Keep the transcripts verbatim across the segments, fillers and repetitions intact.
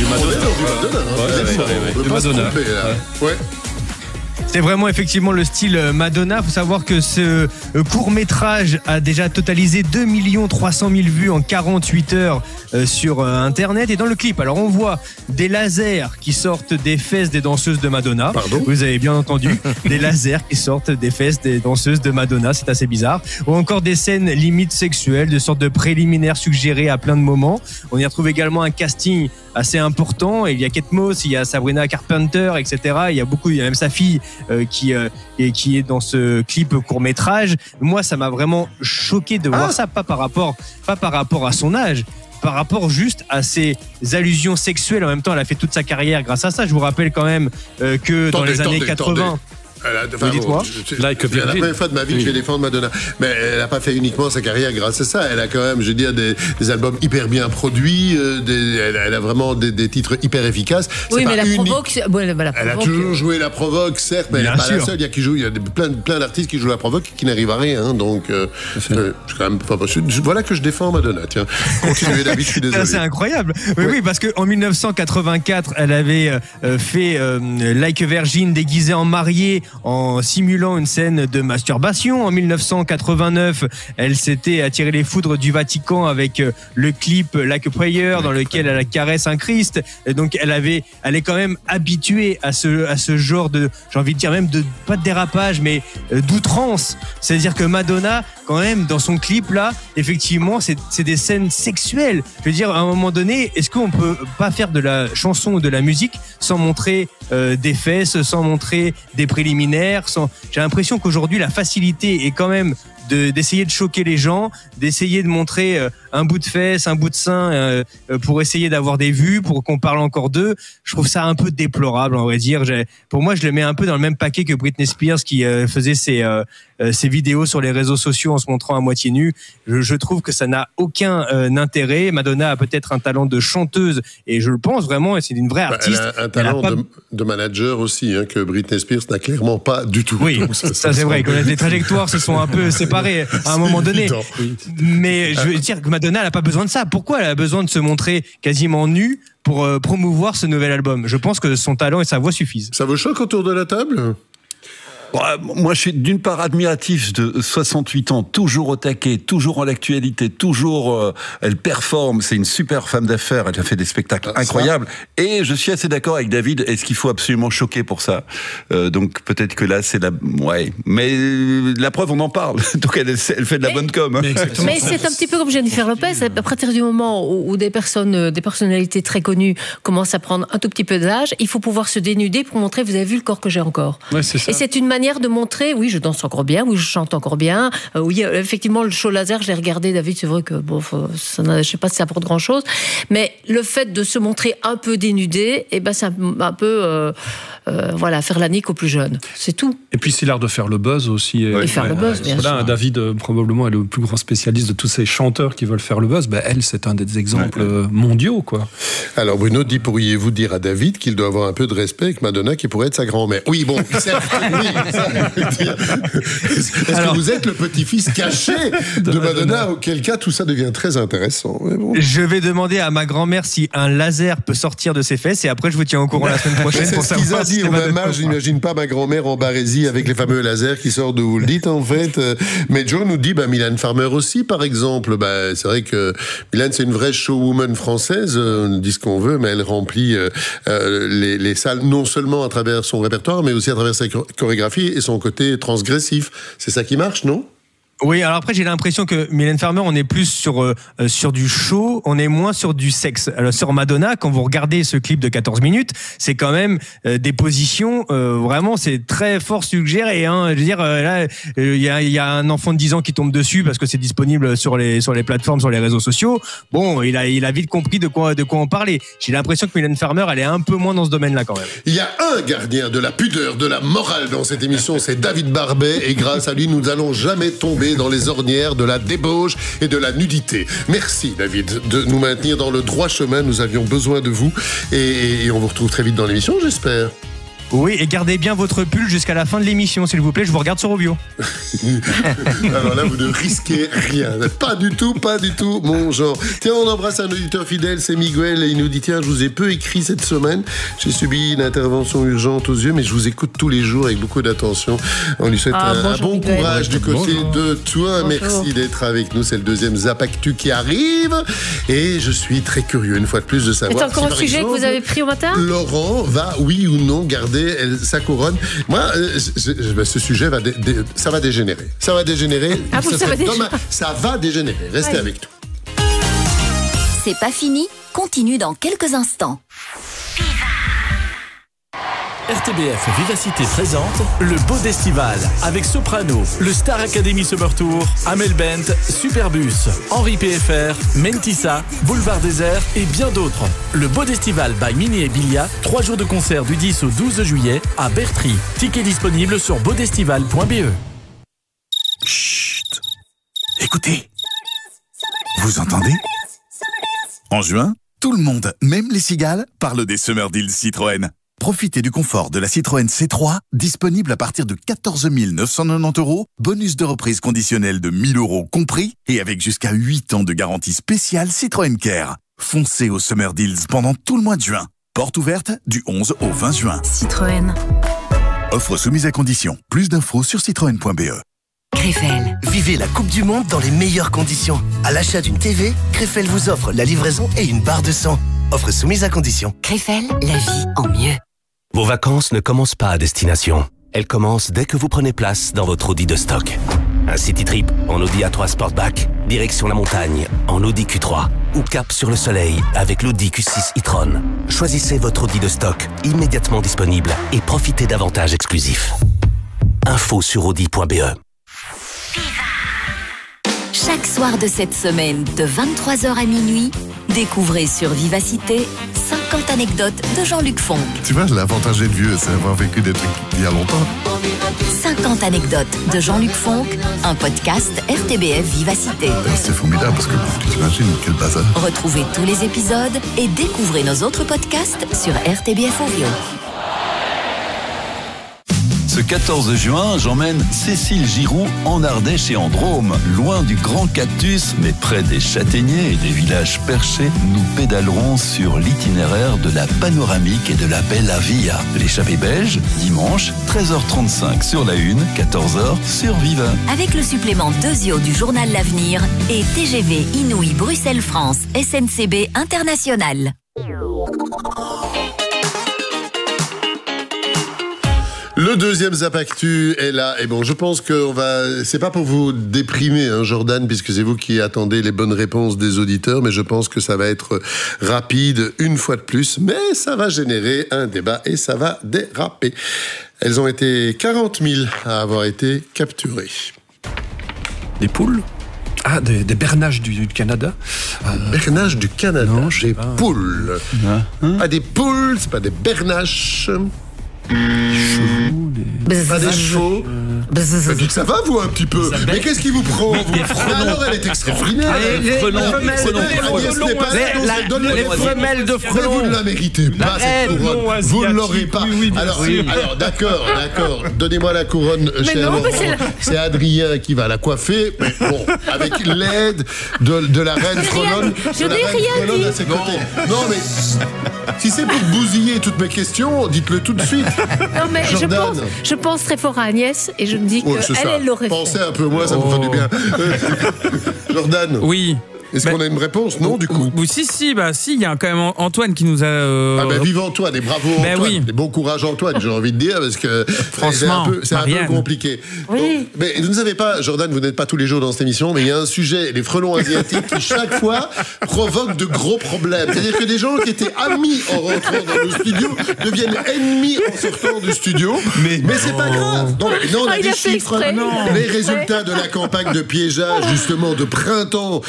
Madonna. Du Madonna. Ouais, ouais, ouais, ouais, Du Madonna. Ouais. C'est vraiment effectivement le style Madonna. Il faut savoir que ce court-métrage a déjà totalisé deux millions trois cent mille vues en quarante-huit heures sur Internet. Et dans le clip, alors on voit des lasers qui sortent des fesses des danseuses de Madonna. Pardon ? Vous avez bien entendu, des lasers qui sortent des fesses des danseuses de Madonna. C'est assez bizarre. Ou encore des scènes limite sexuelles, de sortes de préliminaires suggérés à plein de moments. On y retrouve également un casting assez important. Il y a Kate Moss, il y a Sabrina Carpenter, et cetera. Il y a beaucoup, il y a même sa fille euh, qui euh, et qui est dans ce clip court métrage. Moi, ça m'a vraiment choqué de voir ah. ça, pas par rapport, pas par rapport à son âge, par rapport juste à ses allusions sexuelles. En même temps, elle a fait toute sa carrière grâce à ça. Je vous rappelle quand même euh, que tendez, dans les années tendez, quatre-vingts. Tendez. Elle a, enfin, dites-moi. Je, je, like c'est la première fois de ma vie que oui. je vais défendre Madonna. Mais elle n'a pas fait uniquement sa carrière grâce à ça. Elle a quand même, je veux dire, des, des albums hyper bien produits. Euh, des, elle, elle a vraiment des, des titres hyper efficaces. Oui, c'est mais la unique. provoque, bon, la provoque. Elle a toujours joué la provoque, certes, mais bien elle n'est pas sûr. la seule. Il y a, qui joue, il y a plein, plein d'artistes qui jouent la provoque qui n'arrivent à rien. Hein, donc, euh, euh, je quand même pas possible. Voilà que je défends Madonna. Tiens, continuez, David, je suis désolé. C'est incroyable. Oui, oui, parce qu'en dix-neuf cent quatre-vingt-quatre, elle avait euh, fait euh, Like a Virgin déguisée en mariée en simulant une scène de masturbation. En dix-neuf cent quatre-vingt-neuf, elle s'était attiré les foudres du Vatican avec le clip Like a Prayer dans lequel elle caresse un Christ. Et donc elle avait, elle est quand même habituée à ce, à ce genre de, j'ai envie de dire même de, pas de dérapage, mais d'outrance. C'est-à-dire que Madonna, quand même, dans son clip là, effectivement, c'est, c'est des scènes sexuelles. Je veux dire, à un moment donné, est-ce qu'on peut pas faire de la chanson ou de la musique sans montrer euh, des fesses, sans montrer des préliminaires, sans... J'ai l'impression qu'aujourd'hui, la facilité est quand même de, d'essayer de choquer les gens, d'essayer de montrer euh, un bout de fesse, un bout de sein euh, pour essayer d'avoir des vues, pour qu'on parle encore d'eux. Je trouve ça un peu déplorable, on va dire. J'ai, pour moi, je le mets un peu dans le même paquet que Britney Spears qui euh, faisait ses, euh, ses vidéos sur les réseaux sociaux en se montrant à moitié nue. Je, je trouve que ça n'a aucun euh, intérêt. Madonna a peut-être un talent de chanteuse et je le pense vraiment, et c'est une vraie artiste. Elle a un talent pas... de, de manager aussi, hein, que Britney Spears n'a clairement pas du tout. Oui, donc, ça, ça, ça c'est semble... vrai que les trajectoires se sont un peu séparées à un moment donné. Mais je veux dire que Madonna, elle n'a pas besoin de ça. Pourquoi elle a besoin de se montrer quasiment nue pour euh, promouvoir ce nouvel album ? Je pense que son talent et sa voix suffisent. Ça vous choque autour de la table ? Moi, je suis d'une part admiratif de soixante-huit ans, toujours au taquet, toujours en l'actualité, toujours, euh, elle performe, c'est une super femme d'affaires, elle a fait des spectacles ah, incroyables. Ça. Et je suis assez d'accord avec David, est-ce qu'il faut absolument choquer pour ça ? euh, Donc peut-être que là, c'est la... Ouais, mais la preuve, on en parle, donc elle, elle fait de la mais, bonne com. Hein. Mais, mais c'est un petit peu comme Jennifer Lopez, à partir du moment où, où des personnes, des personnalités très connues commencent à prendre un tout petit peu d'âge, il faut pouvoir se dénuder pour montrer, vous avez vu le corps que j'ai encore. Ouais, c'est ça. Et c'est une manière de montrer, oui, je danse encore bien, oui, je chante encore bien, euh, oui, effectivement, le show laser, je l'ai regardé, David, c'est vrai que, bon, ça, je sais pas si ça apporte grand-chose, mais le fait de se montrer un peu dénudé, eh ben, c'est un, un peu, euh, euh, voilà, faire la nique aux plus jeunes, c'est tout. Et puis, c'est l'art de faire le buzz aussi. Et, et faire ouais, le buzz, bien voilà, sûr. David, euh, probablement, est le plus grand spécialiste de tous ces chanteurs qui veulent faire le buzz. Ben, elle, c'est un des exemples ouais, ouais. mondiaux, quoi. Alors, Bruno dit, pourriez-vous dire à David qu'il doit avoir un peu de respect avec Madonna, qui pourrait être sa grand-mère ? Oui, bon, certes, oui, ça, Est-ce Alors, que vous êtes le petit-fils caché de, de Madonna, Madonna, auquel cas tout ça devient très intéressant. Bon. Je vais demander à ma grand-mère si un laser peut sortir de ses fesses et après je vous tiens au courant la semaine prochaine. C'est pour ce qu'ils ont dit au même âge. Je n'imagine pas ma grand-mère en barésie avec les fameux lasers qui sortent de vous le dites en fait. Mais Joe nous dit, bah, Mylène Farmer aussi par exemple. Bah, c'est vrai que Mylène c'est une vraie showwoman française. On dit ce qu'on veut, mais elle remplit euh, les, les salles non seulement à travers son répertoire, mais aussi à travers sa chorégraphie et son côté transgressif. C'est ça qui marche, non ? Oui, alors après j'ai l'impression que Mylène Farmer, on est plus sur euh, sur du show, on est moins sur du sexe. Alors sur Madonna, quand vous regardez ce clip de quatorze minutes, c'est quand même euh, des positions euh, vraiment, c'est très fort suggéré. Hein. Je veux dire, euh, là, il euh, y a il y a un enfant de dix ans qui tombe dessus parce que c'est disponible sur les sur les plateformes, sur les réseaux sociaux. Bon, il a il a vite compris de quoi de quoi on parlait. J'ai l'impression que Mylène Farmer, elle est un peu moins dans ce domaine-là quand même. Il y a un gardien de la pudeur, de la morale dans cette émission, c'est David Barbet, et grâce à lui, nous n'allons jamais tomber dans les ornières de la débauche et de la nudité. Merci David de nous maintenir dans le droit chemin. Nous avions besoin de vous et, et on vous retrouve très vite dans l'émission, j'espère. Oui, et gardez bien votre pull jusqu'à la fin de l'émission, s'il vous plaît. Je vous regarde sur Ovio. Alors là, vous ne risquez rien. Pas du tout, pas du tout, mon genre. Tiens, on embrasse un auditeur fidèle, c'est Miguel, et il nous dit, tiens, je vous ai peu écrit cette semaine. J'ai subi une intervention urgente aux yeux, mais je vous écoute tous les jours avec beaucoup d'attention. On lui souhaite Ah, un, un bon Miguel. courage du côté Bonjour. de toi. Bonjour. Merci d'être avec nous. C'est le deuxième Zapactu qui arrive. Et je suis très curieux, une fois de plus, de savoir. C'est encore si, un par sujet exemple, que vous avez pris au matin? Laurent va, oui ou non, garder elle, sa couronne. Moi, euh, je- je- ben, ce sujet, va dé- dé- ça va dégénérer. Ça va dégénérer. Ah, vous ça, le savez serait déjà. dommage. Ça va dégénérer. Restez Ouais. avec nous. C'est pas fini, continue dans quelques instants. R T B F Vivacité présente le Beau d'Estival avec Soprano, le Star Academy Summer Tour, Amel Bent, Superbus, Henri P F R, Mentissa, Boulevard Désert et bien d'autres. Le Beau d'Estival by Mini et Bilia, trois jours de concert du dix au douze juillet à Bertry. Ticket disponible sur beaudestival point b e. Chut. Écoutez. Vous entendez? En juin, tout le monde, même les cigales, parle des Summer Deals Citroën. Profitez du confort de la Citroën C trois, disponible à partir de quatorze mille neuf cent quatre-vingt-dix euros, bonus de reprise conditionnel de mille euros compris, et avec jusqu'à huit ans de garantie spéciale Citroën Care. Foncez au Summer Deals pendant tout le mois de juin. Porte ouverte du onze au vingt juin. Citroën. Offre soumise à condition. Plus d'infos sur citroën point b e. Krefel. Vivez la Coupe du Monde dans les meilleures conditions. À l'achat d'une T V, Krefel vous offre la livraison et une barre de sang. Offre soumise à condition. Krefel, la vie en mieux. Vos vacances ne commencent pas à destination. Elles commencent dès que vous prenez place dans votre Audi de stock. Un city trip en Audi A trois Sportback, direction la montagne en Audi Q trois ou cap sur le soleil avec l'Audi Q six e-tron. Choisissez votre Audi de stock immédiatement disponible et profitez d'avantages exclusifs. Info sur audi point b e. Chaque soir de cette semaine, de vingt-trois heures à minuit, découvrez sur Vivacité cinquante anecdotes de Jean-Luc Fonck. Tu vois, l'avantage d'être vieux, c'est avoir vécu des trucs il y a longtemps. cinquante anecdotes de Jean-Luc Fonck, un podcast R T B F Vivacité. C'est formidable parce que tu t'imagines quel bazar. Retrouvez tous les épisodes et découvrez nos autres podcasts sur R T B F Ovio. Ce quatorze juin, j'emmène Cécile Giroux en Ardèche et en Drôme. Loin du grand cactus, mais près des châtaigniers et des villages perchés, nous pédalerons sur l'itinéraire de la panoramique et de la Bella Via. L'échappée belge, dimanche, treize heures trente-cinq sur la une, quatorze heures sur Viva. Avec le supplément Dezio du journal L'Avenir et T G V Inouï Bruxelles-France S N C B International. Le deuxième Zapactu est là. Et bon, je pense que on va. C'est pas pour vous déprimer, hein, Jordan, puisque c'est vous qui attendez les bonnes réponses des auditeurs, mais je pense que ça va être rapide une fois de plus. Mais ça va générer un débat et ça va déraper. Elles ont été quarante mille à avoir été capturées. Des poules? Ah, des, des bernaches du, du Canada. Euh, bernaches du Canada. Non, je sais des pas. poules. Hein hein Pas des poules, c'est pas des bernaches. Chevaux, des... Pas des chevaux. Mais dites ça va, vous, un petit peu. Mais qu'est-ce qui vous prend, vous? Alors, elle est extraordinaire. Les, les, frelons, les femelles frelons, de frelons. Agnès n'est pas là, Les- donc la- elle donne les le frelon. femelles de Mais frelons. vous ne la méritez pas, La cette reine couronne. non Vous ne asiatique. l'aurez pas. Oui, oui, bien alors, sûr. alors, d'accord, d'accord. Donnez-moi la couronne, cher non, Laurent. mais c'est la- C'est Adrien qui va la coiffer. Mais bon, avec l'aide de, de la reine frelonne. je de la n'ai reine rien frelonne dit. à ses côtés. Non, mais si c'est pour bousiller toutes mes questions, dites-le tout de suite. Non, mais je Jordan. pense, je pense très fort à Agnès et je me dis Ouais, c'est qu'elle, ça. elle l'aurait fait. Pensez un peu moins, ça vous fait du bien. Euh, Jordan, Oui. est-ce Bah- qu'on a une réponse? Non, du coup. Oui, si, si, bah si, il y a quand même Antoine qui nous a. euh, Ah ben vive Antoine et bravo Ben Antoine. oui. Et bon courage Antoine, j'ai envie de dire, parce que Franchement, c'est un peu, c'est un peu Marianne. compliqué. Oui. Donc, mais vous ne savez pas, Jordan, vous n'êtes pas tous les jours dans cette émission, mais il y a un sujet, les frelons asiatiques, qui chaque fois provoquent de gros problèmes. C'est-à-dire que des gens qui étaient amis en rentrant dans le studio deviennent ennemis en sortant du studio. Mais, mais c'est pas grave. Non, mais non, on a Ah, il des a fait chiffres. exprès. Non. Les résultats de la campagne de piégeage, justement, de printemps, on en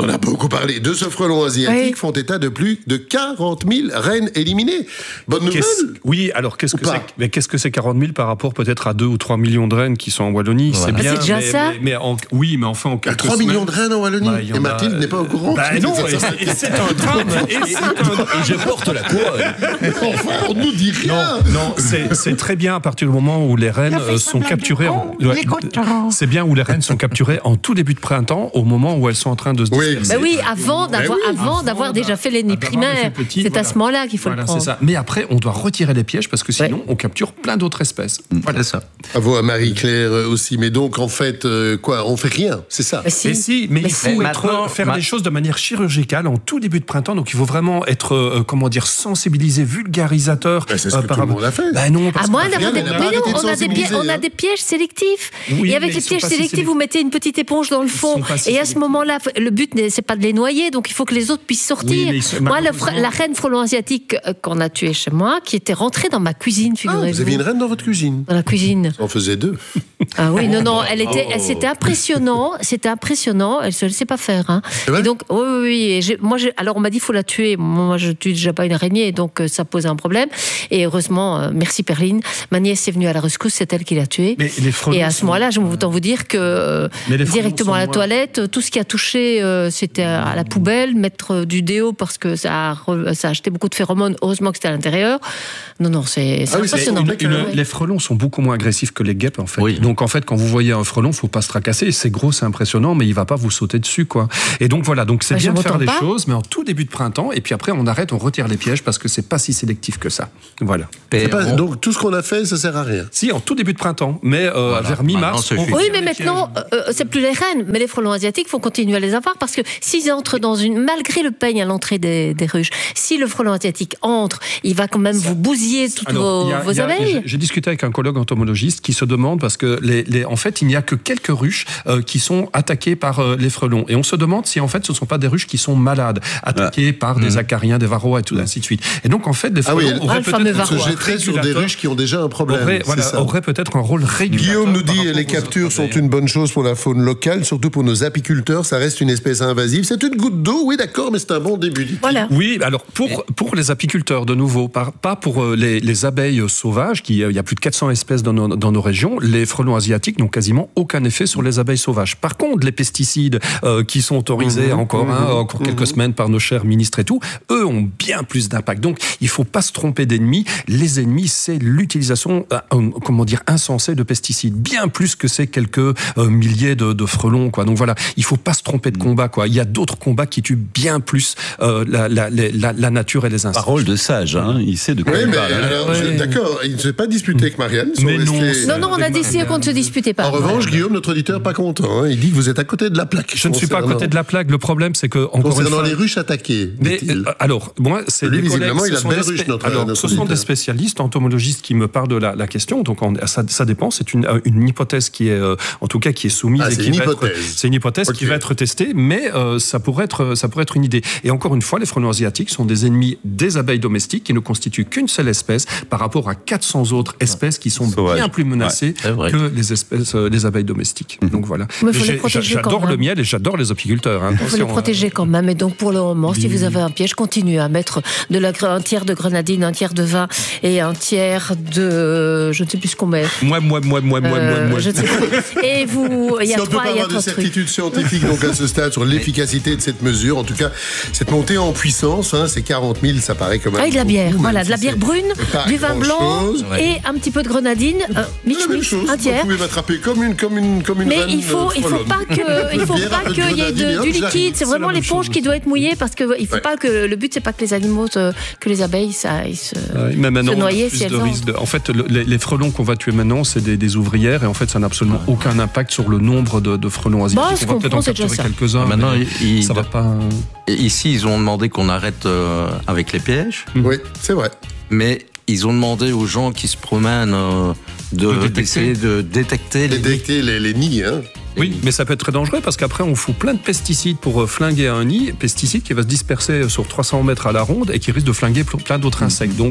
a beaucoup parlé de ce frelon asiatique, Oui. font état de plus de quarante mille reines éliminées. Bonne nouvelle. Qu'est-ce- Oui, alors qu'est-ce Ou que pas c'est mais qu'est-ce que c'est quarante mille par rapport peut-être à deux ou trois millions de rennes qui sont en Wallonie? Voilà. C'est bien. Ah, c'est déjà mais, ça mais, mais en- oui, mais enfin en Il y a quelques trois semaines- millions de reines en Wallonie. Bah, il y en et a- Mathilde n'est pas au courant. Bah non, et c'est- et c'est un drame. Et c'est un- Et je porte la couronne. Enfin, on nous dit rien. Non, non, c'est c'est très bien à partir du moment où les rennes euh, sont capturées. En, ouais, c'est bien où les rennes sont capturées en tout début de printemps, au moment où elles sont en train de se Oui. disperser. Bah oui, avant d'avoir oui, avant avant d'avoir d'a- déjà fait les nids d'avoir primaires. fait le petit, C'est à voilà. ce moment-là qu'il faut Voilà, le c'est prendre. ça. Mais après, on doit retirer les pièges parce que sinon, on capture plein d'autres espèces. Voilà ça. Bravo à Marie-Claire euh, aussi. Mais donc, en fait, euh, quoi, on fait rien, c'est ça. Bah si. Mais si, mais, Mais il faut si. être- Maintenant, faire ma- les choses de manière chirurgicale en tout début de printemps. Donc il faut vraiment être, euh, comment dire, sensibilisé, vulgarisateur. Bah, c'est ce que par tout le rapport- monde a fait. Bah non, parce À moins que- d'avoir des... elle a Mais pas non, arrêté de on a des, sensibiliser, pièges, on a hein. des pièges sélectifs. Oui, et avec mais les ils sont pièges pas si sélectifs, sélectifs. vous mettez une petite éponge dans le fond. sont pas si Et à ce sélectifs. moment-là, le but, n'est- c'est pas de les noyer, donc il faut que les autres puissent sortir. Oui, mais ils sont- moi, le malheureusement- fre- la reine frelon asiatique euh, qu'on a tuée chez moi, qui était rentrée dans ma cuisine, Ah, figurez-vous. vous aviez une reine dans votre cuisine. Dans la cuisine. On faisait deux. Ah oui, non, non, elle était, elle- c'était impressionnant, c'était impressionnant, elle se laissait pas faire. Hein. C'est vrai Et donc, oui, oui, oui. Et j'ai- moi, j'ai- alors on m'a dit, faut la tuer. Moi, je tue déjà pas une araignée, donc euh, ça pose un problème. Et heureusement, euh, merci Perline, ma nièce est venue à la rescousse, c'est elle qui l'a tuée. Mais les frelons Et à ce sont- moment-là, je vais autant vous dire que euh, Mais les frelons directement sont à la moins- toilette, euh, tout ce qui a touché, euh, c'était à la poubelle, mettre euh, du déo parce que ça a, re- ça a acheté beaucoup de phéromones. Heureusement que c'était à l'intérieur. Non, non, c'est c'est Ah oui, c'est impressionnant. Une- une- Ouais. les frelons sont beaucoup moins agressifs que les guêpes en fait. Oui. Donc en fait, quand vous voyez un frelon, faut pas se tracasser. C'est gros, c'est impressionnant, mais il va pas vous sauter dessus quoi. Et donc voilà, donc c'est Bah, bien je de faire m'entends les pas. choses, mais en tout début de printemps. Et puis après, on arrête, on retire les pièges parce que c'est pas si sélectif que ça. Voilà. C'est pas- Donc, tout ce qu'on a fait, ça sert à rien. Si, en tout début de printemps, mais euh, Voilà. vers mi-mars. Maintenant, c'est on fini. Oui, retire mais les maintenant, pièges. euh, euh, c'est plus les rennes, mais les frelons asiatiques faut continuer à les avoir parce que s'ils entrent dans une, malgré le peigne à l'entrée des, des ruches, si le frelon asiatique entre, il va quand même vous bousiller toutes Alors, vos, il y a- vos il y a- abeilles. j'ai- J'ai discuté avec un collègue entomologiste qui se demande parce que les, les- en fait, il n'y a que quelques ruches euh, qui sont attaquées par euh, les frelons, et on se demande si en fait ce ne sont pas des ruches qui sont malades, attaquées par des acariens, des varroas et tout ainsi de suite. Et donc en fait, les Ah oui, frelons elle- auraient Ah, le fameux peut-être varroa. Se jetterait sur des ruches qui ont déjà un problème. auraient, c'est voilà, ça. auraient peut-être un rôle régulateur. Guillaume nous par dit rapport les aux captures autres sont abeilles. une bonne chose pour la faune locale, surtout pour nos apiculteurs. Ça reste une espèce invasive. C'est une goutte d'eau, oui, d'accord, mais c'est un bon début. dit-il. Voilà. Oui, alors pour, pour les apiculteurs, de nouveau, par- pas pour euh, les, les abeilles sauvages, qui, euh, il y a plus de quatre cents espèces dans nos, dans nos régions, les frelons asiatiques n'ont quasiment aucun effet sur les abeilles sauvages. Par contre, les pesticides euh, qui sont autorisés encore, hein, encore quelques semaines par nos chers ministres et tout, eux ont bien plus d'impact. Donc, il faut pas se tromper d'ennemis. Les ennemis, c'est l'utilisation, euh, euh, comment dire, insensée de pesticides, bien plus que ces quelques euh, milliers de, de frelons, quoi. Donc voilà, il faut pas se tromper de combat, quoi. Il y a d'autres combats qui tuent bien plus euh, la, la, la, la, la nature et les insectes. Parole de sage, hein. Il sait de quoi Oui, il mais parle. alors, Ouais. je- d'accord, il ne s'est pas disputé avec Marianne. ils sont Mais non, restés- Non, non, on a Avec décidé qu'on ne se disputait pas. En revanche, Guillaume, notre auditeur, pas content. hein. Il dit que vous êtes à côté de la plaque. Je ne suis pas à concernant- côté de la plaque. Le problème, c'est que encore une Concernant fois, les ruches attaquées, Mais dit-il. euh, alors, moi, c'est Lui, des visiblement, collègues, il a ce de sont belles des ruches, spé- notre- alors, notre ce sont des auditeur. spécialistes entomologistes qui me parlent de la, la question. Donc, on- ça, ça dépend. C'est une, une hypothèse qui est, euh, en tout cas, qui est soumise. Ah, et c'est qui une va être- hypothèse. C'est une hypothèse Ok. qui va être testée, mais euh, ça pourrait être, ça pourrait être une idée. Et encore une fois, les frelons asiatiques sont des ennemis des abeilles domestiques qui ne constituent qu'une seule espèce par rapport à quatre cents autres espèces qui sont Sauvages. bien plus menacées Ouais, c'est vrai. que les espèces, euh, les abeilles domestiques. Donc voilà. Mais faut les j'ai- protéger J'adore quand le même. miel et j'adore les apiculteurs. hein. Il faut les Attention, hein. protéger quand même. Et donc, pour le moment, si vous avez un piège, continuez à mettre de la, gre- un tiers de grenadine, un tiers de vin et un tiers de. Je ne sais plus ce qu'on met. Moi, moi, moi, moi, moi, Euh, moi, moi. je ne sais plus. Et vous. Il y a Si on ne peut trois, pas il y a avoir de trois trucs. certitude scientifique donc à ce stade sur l'efficacité de cette mesure, en tout cas, cette montée en puissance, hein, ces quarante mille, ça paraît quand même. Ah, et de la bière, beaucoup, voilà, même de la si bière c'est brune, pas du vin blanc grand-chose. et un petit peu de grenadine. Euh, C'est mix, la même mix, chose. un Vous tiers. pouvez m'attraper comme une, comme une, comme une Mais reine, il faut, euh, il faut frelonne. pas que, il faut Bière, pas un peu de qu'il y ait grenadine et de, hop, du j'arrive. liquide. C'est C'est vraiment la même l'éponge chose. qui doit être mouillée parce que il faut Ouais. pas que le but c'est pas que les animaux, se- que les abeilles, ça, ils se, Ouais, mais maintenant, se on a noyer plus si elles de en- risques de- En fait, le- les, les frelons qu'on va tuer maintenant, c'est des, des ouvrières, et en fait, ça n'a absolument aucun impact sur le nombre de, de frelons asiatiques. Bah, je on va peut-être comprends, en c'est déjà capturer ça. quelques-uns. Maintenant, mais il- il- ça va pas. Et ici, ils ont demandé qu'on arrête euh, avec les pièges, Oui, c'est vrai. mais ils ont demandé aux gens qui se promènent euh, De de, détecter. d'essayer de détecter les... Détecter les, les nids, hein. Oui, mais ça peut être très dangereux parce qu'après, on fout plein de pesticides pour euh, flinguer un nid, pesticides qui va se disperser sur trois cents mètres à la ronde et qui risque de flinguer pl- plein d'autres insectes. Donc,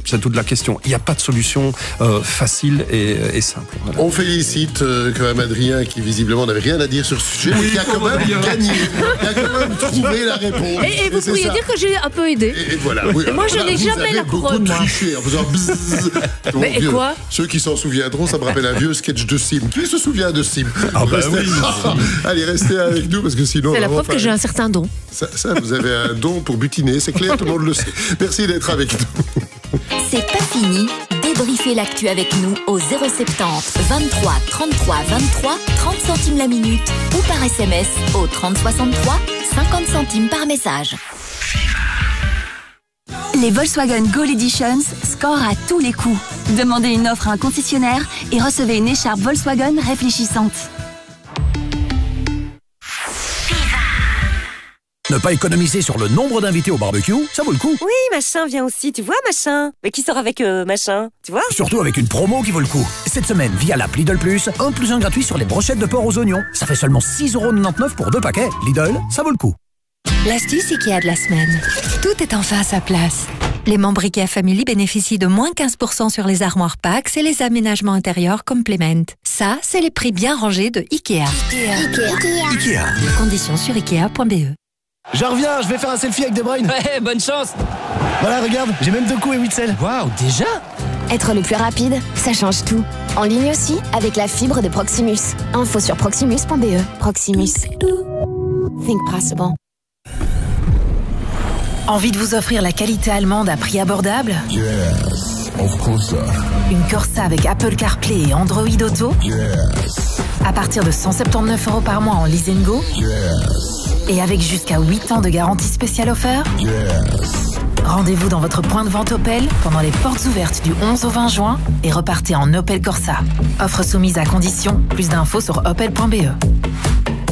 C'est toute la question. Il n'y a pas de solution euh, facile et, et simple. Voilà. On félicite euh, quand même Adrien qui visiblement n'avait rien à dire sur ce sujet, mais qui a quand même gagné. Il a quand même trouvé la réponse. Et, et vous pourriez ça. dire que j'ai un peu aidé. Et, et voilà. Oui, et moi, je n'ai jamais la couronne. Moi. Triché en faisant bzzz. Donc, mais vieux, quoi? Ceux qui s'en souviendront, ça me rappelle un vieux sketch de Sim. Qui se souvient de Sim? Ah bah restez... oui. Allez, restez avec nous parce que sinon. C'est la preuve que j'ai un certain don. Ça, ça, vous avez un don pour butiner, c'est clair, tout le monde le sait. Merci d'être avec nous. C'est pas fini. Débriefez l'actu avec nous au zéro soixante-dix vingt-trois trente-trois vingt-trois, trente centimes la minute ou par S M S au trente soixante-trois, cinquante centimes par message. Les Volkswagen Gold Editions scorent à tous les coups. Demandez une offre à un concessionnaire et recevez une écharpe Volkswagen réfléchissante. Ne pas économiser sur le nombre d'invités au barbecue, ça vaut le coup. Oui, machin vient aussi, tu vois, machin. Mais qui sort avec euh, machin, tu vois? Surtout avec une promo qui vaut le coup. Cette semaine, via l'app Lidl Plus, un plus un gratuit sur les brochettes de porc aux oignons. Ça fait seulement six euros quatre-vingt-dix-neuf pour deux paquets. Lidl, ça vaut le coup. L'astuce Ikea de la semaine. Tout est enfin à sa place. Les membres Ikea Family bénéficient de moins quinze pour cent sur les armoires Pax et les aménagements intérieurs Complement. Ça, c'est les prix bien rangés de Ikea. Ikea. Ikea. Ikea. Conditions sur ikea point b e. Je reviens, je vais faire un selfie avec De Bruyne. Ouais, bonne chance. Voilà, regarde, j'ai même deux coups et huit selles. Waouh, déjà? Être le plus rapide, ça change tout. En ligne aussi, avec la fibre de Proximus. Info sur proximus point b e. Proximus. Think possible. Envie de vous offrir la qualité allemande à prix abordable? Yes, of course. Une Corsa avec Apple CarPlay et Android Auto? Yes. À partir de cent soixante-dix-neuf euros par mois en lease and go? Yes. Et avec jusqu'à huit ans de garantie spéciale offert? Yes. Rendez-vous dans votre point de vente Opel pendant les portes ouvertes du onze au vingt juin et repartez en Opel Corsa. Offre soumise à condition. Plus d'infos sur opel point b e.